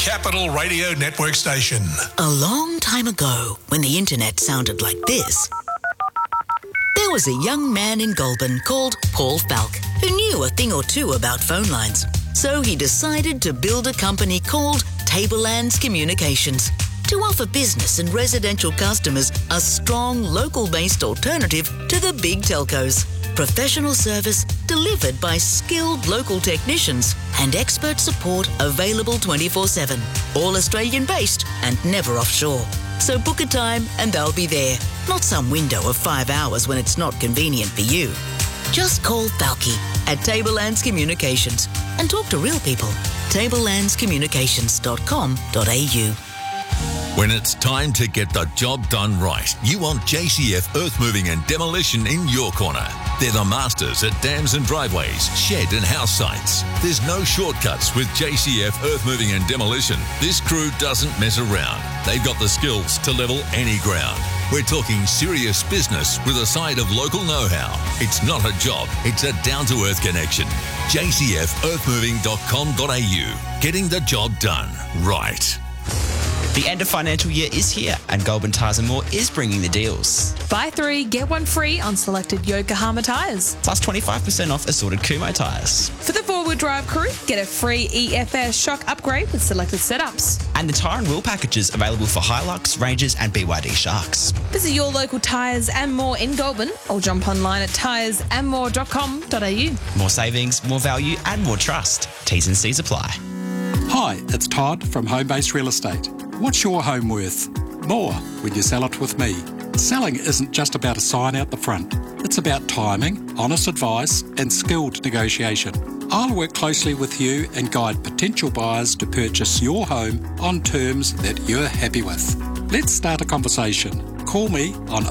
Capital Radio Network station. A long time ago, when the internet sounded like this, there was a young man in Goulburn called Paul Falk who knew a thing or two about phone lines. So he decided to build a company called Tablelands Communications to offer business and residential customers a strong local-based alternative to the big telcos. Professional service delivered by skilled local technicians and expert support available 24/7. All Australian-based and never offshore. So book a time and they'll be there. Not some window of 5 hours when it's not convenient for you. Just call Falky at Tablelands Communications and talk to real people. tablelandscommunications.com.au. When it's time to get the job done right, you want JCF Earth Moving and Demolition in your corner. They're the masters at dams and driveways, shed and house sites. There's no shortcuts with JCF Earth Moving and Demolition. This crew doesn't mess around. They've got the skills to level any ground. We're talking serious business with a side of local know-how. It's not a job, it's a down-to-earth connection. jcfearthmoving.com.au. Getting the job done right. The end of financial year is here and Goulburn Tyres & More is bringing the deals. Buy 3, get 1 free on selected Yokohama tyres. Plus 25% off assorted Kumho tyres. For the 4-wheel drive crew, get a free EFS shock upgrade with selected setups. And the tyre and wheel packages available for Hilux, Rangers and BYD Sharks. Visit your local Tyres & More in Goulburn or jump online at tyresandmore.com.au. More savings, more value and more trust. T's and C's apply. Hi, it's Todd from Homebase Real Estate. What's your home worth? More when you sell it with me. Selling isn't just about a sign out the front. It's about timing, honest advice and skilled negotiation. I'll work closely with you and guide potential buyers to purchase your home on terms that you're happy with. Let's start a conversation. Call me on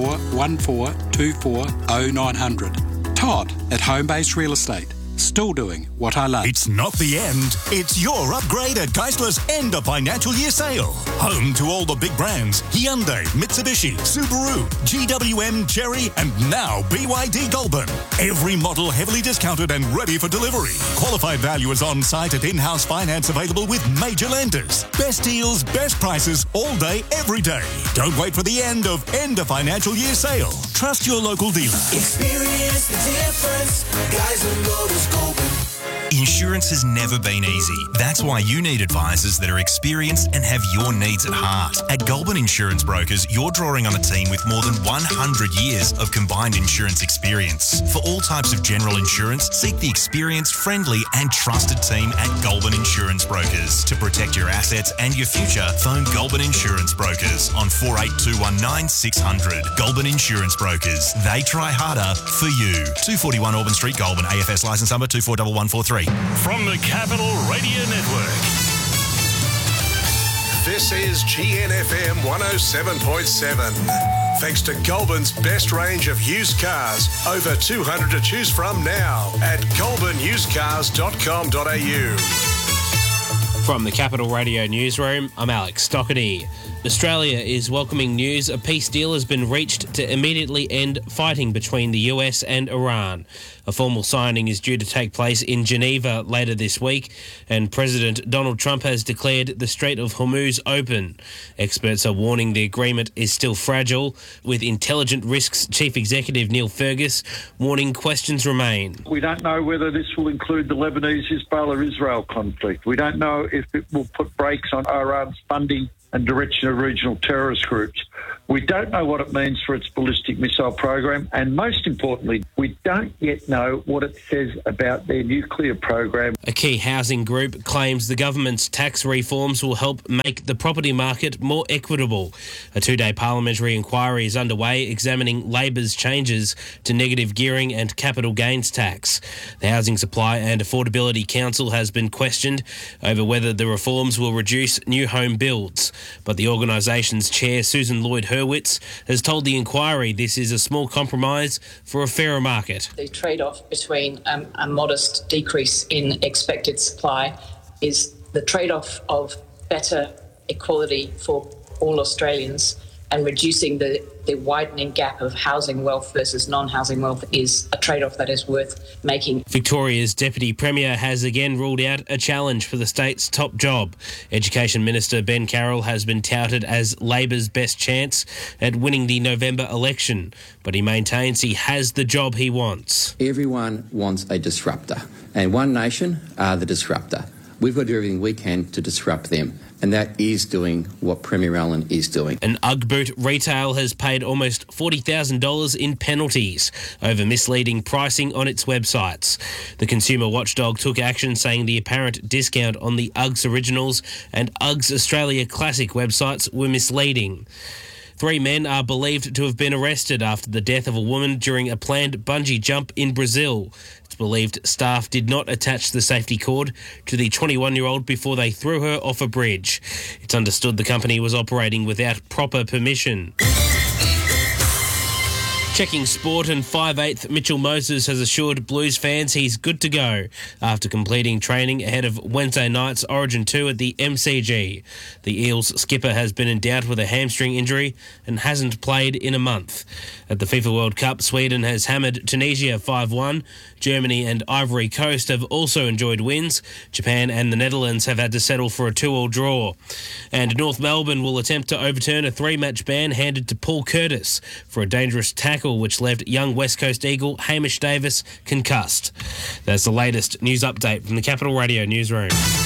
0414 24 0900. Todd at Homebase Real Estate. Still doing what I love. It's not the end. It's your upgrade at Geisler's end of financial year sale. Home to all the big brands: Hyundai, Mitsubishi, Subaru, GWM, Chery, and now BYD Goulburn. Every model heavily discounted and ready for delivery. Qualified valuers on site at in-house finance available with major lenders. Best deals, best prices, all day, every day. Don't wait for the end of financial year sale. Trust your local dealer. Experience the difference. Geisler Motors Goulburn. Insurance has never been easy. That's why you need advisors that are experienced and have your needs at heart. At Goulburn Insurance Brokers, you're drawing on a team with more than 100 years of combined insurance experience. For all types of general insurance, seek the experienced, friendly and trusted team at Goulburn Insurance Brokers. To protect your assets and your future, phone Goulburn Insurance Brokers on 48219 600. Goulburn Insurance Brokers. They try harder for you. 241 Auburn Street, Goulburn. AFS licence number 241143. From the Capital Radio Network. This is GNFM 107.7. Thanks to Goulburn's best range of used cars. Over 200 to choose from now at goulburnusedcars.com.au. From the Capital Radio Newsroom, I'm Alex Stockerty. Australia is welcoming news a peace deal has been reached to immediately end fighting between the US and Iran. A formal signing is due to take place in Geneva later this week, and President Donald Trump has declared the Strait of Hormuz open. Experts are warning the agreement is still fragile, with Intelligent Risks Chief Executive Neil Fergus warning questions remain. We don't know whether this will include the Lebanese-Hezbollah-Israel conflict. We don't know if it will put brakes on Iran's funding and direction of regional terrorist groups. We don't know what it means for its ballistic missile program, and most importantly, we don't yet know what it says about their nuclear program. A key housing group claims the government's tax reforms will help make the property market more equitable. A 2-day parliamentary inquiry is underway examining Labor's changes to negative gearing and capital gains tax. The Housing Supply and Affordability Council has been questioned over whether the reforms will reduce new home builds. But the organisation's chair, Susan Lloyd-Hurwitz, has told the inquiry this is a small compromise for a fairer market. The trade-off between a modest decrease in expected supply is the trade-off of better equality for all Australians and reducing the widening gap of housing wealth versus non-housing wealth is a trade-off that is worth making. Victoria's Deputy Premier has again ruled out a challenge for the state's top job. Education Minister Ben Carroll has been touted as Labor's best chance at winning the November election, but he maintains he has the job he wants. Everyone wants a disruptor, and One Nation are the disruptor. We've got to do everything we can to disrupt them, and that is doing what Premier Allen is doing. An UGG boot retail has paid almost $40,000 in penalties over misleading pricing on its websites. The consumer watchdog took action, saying the apparent discount on the UGG's Originals and UGG's Australia Classic websites were misleading. 3 men are believed to have been arrested after the death of a woman during a planned bungee jump in Brazil. It's believed staff did not attach the safety cord to the 21-year-old before they threw her off a bridge. It's understood the company was operating without proper permission. Checking sport, and 5'8" Mitchell Moses has assured Blues fans he's good to go after completing training ahead of Wednesday night's Origin 2 at the MCG. The Eels skipper has been in doubt with a hamstring injury and hasn't played in a month. At the FIFA World Cup, Sweden has hammered Tunisia 5-1. Germany and Ivory Coast have also enjoyed wins. Japan and the Netherlands have had to settle for a 2-2 draw. And North Melbourne will attempt to overturn a 3-match ban handed to Paul Curtis for a dangerous tackle which left young West Coast Eagle Hamish Davis concussed. That's the latest news update from the Capital Radio newsroom.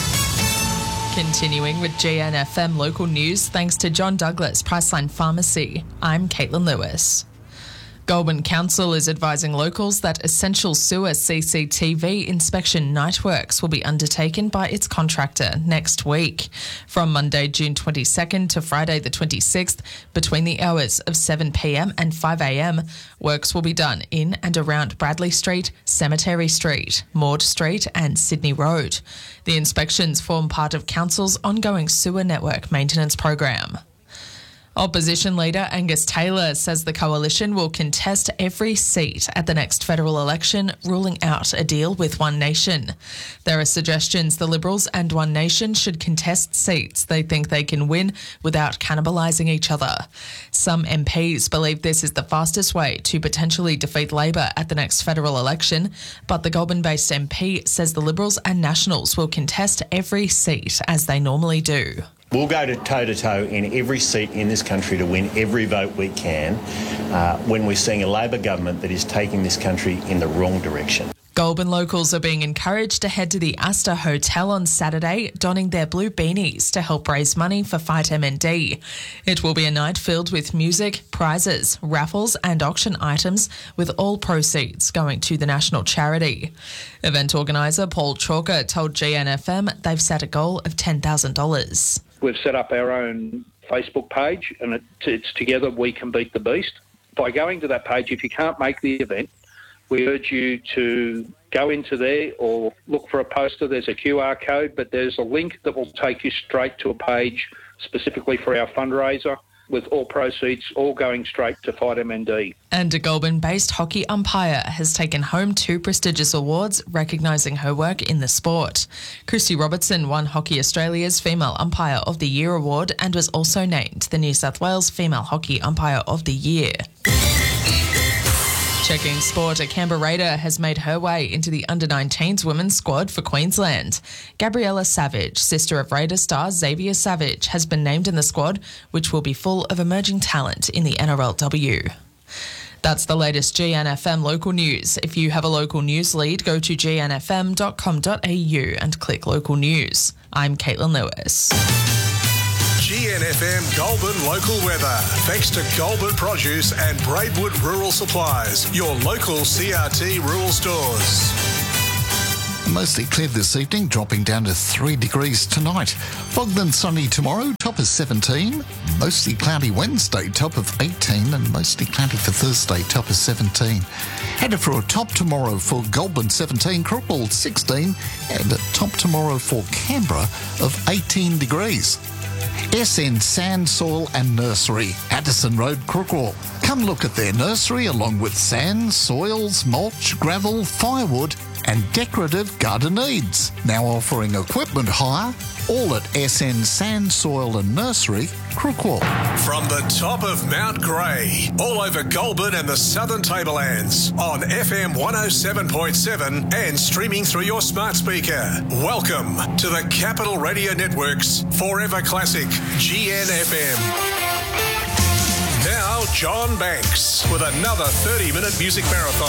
Continuing with GNFM local news, thanks to John Douglas Priceline Pharmacy. I'm Caitlin Lewis. Goulburn Council is advising locals that essential sewer CCTV inspection night works will be undertaken by its contractor next week. From Monday, June 22nd to Friday the 26th, between the hours of 7 p.m. and 5 a.m, works will be done in and around Bradley Street, Cemetery Street, Maud Street and Sydney Road. The inspections form part of Council's ongoing sewer network maintenance program. Opposition leader Angus Taylor says the coalition will contest every seat at the next federal election, ruling out a deal with One Nation. There are suggestions the Liberals and One Nation should contest seats they think they can win without cannibalising each other. Some MPs believe this is the fastest way to potentially defeat Labor at the next federal election, but the Goulburn-based MP says the Liberals and Nationals will contest every seat as they normally do. We'll go toe-to-toe in every seat in this country to win every vote we can when we're seeing a Labor government that is taking this country in the wrong direction. Goulburn locals are being encouraged to head to the Astor Hotel on Saturday, donning their blue beanies to help raise money for Fight MND. It will be a night filled with music, prizes, raffles and auction items, with all proceeds going to the national charity. Event organiser Paul Chalker told GNFM they've set a goal of $10,000. We've set up our own Facebook page, and it's Together We Can Beat the Beast. By going to that page, if you can't make the event, we urge you to go into there or look for a poster. There's a QR code, but there's a link that will take you straight to a page specifically for our fundraiser, with all proceeds all going straight to Fight MND. And a Goulburn-based hockey umpire has taken home 2 prestigious awards recognising her work in the sport. Christy Robertson won Hockey Australia's Female Umpire of the Year award and was also named the New South Wales Female Hockey Umpire of the Year. Checking sport, a Canberra Raider has made her way into the under-19s women's squad for Queensland. Gabriella Savage, sister of Raider star Xavier Savage, has been named in the squad, which will be full of emerging talent in the NRLW. That's the latest GNFM local news. If you have a local news lead, go to gnfm.com.au and click local news. I'm Caitlin Lewis. GNFM Goulburn local weather. Thanks to Goulburn Produce and Braidwood Rural Supplies, your local CRT rural stores. Mostly clear this evening, dropping down to 3 degrees tonight. Fog then sunny tomorrow, top of 17. Mostly cloudy Wednesday, top of 18. And mostly cloudy for Thursday, top of 17. Headed for a top tomorrow for Goulburn 17, Crookwell 16. And a top tomorrow for Canberra of 18 degrees. SN Sand, Soil and Nursery, Addison Road, Crookwell. Come look at their nursery along with sand, soils, mulch, gravel, firewood and decorative garden needs. Now offering equipment hire, all at SN Sand, Soil and Nursery, Crookwell. From the top of Mount Grey, all over Goulburn and the Southern Tablelands, on FM 107.7 and streaming through your smart speaker. Welcome to the Capital Radio Network's Forever Classic, GNFM. Now, John Banks with another 30-minute music marathon.